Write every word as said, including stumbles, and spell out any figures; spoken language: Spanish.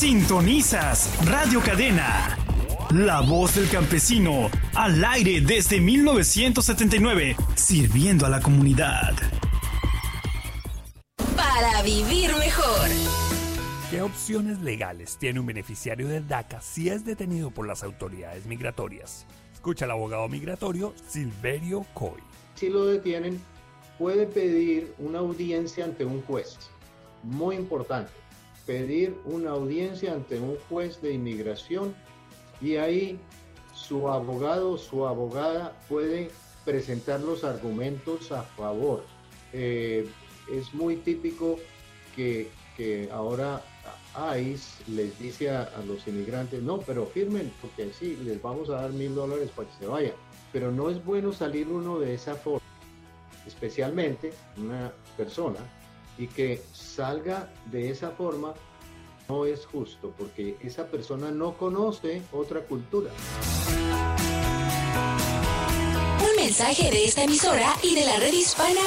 Sintonizas Radio Cadena, la voz del campesino, al aire desde mil novecientos setenta y nueve, sirviendo a la comunidad. Para vivir mejor. ¿Qué opciones legales tiene un beneficiario del DACA si es detenido por las autoridades migratorias? Escucha al abogado migratorio Silverio Coy. Si lo detienen, puede pedir una audiencia ante un juez. Muy importante, pedir una audiencia ante un juez de inmigración y ahí su abogado o su abogada puede presentar los argumentos a favor. Eh, es muy típico que, que ahora I C E les dice a, a los inmigrantes, no, pero firmen, porque sí, les vamos a dar mil dólares para que se vayan. Pero no es bueno salir uno de esa forma, especialmente una persona, y que salga de esa forma no es justo, porque esa persona no conoce otra cultura. Un mensaje de esta emisora y de la red hispana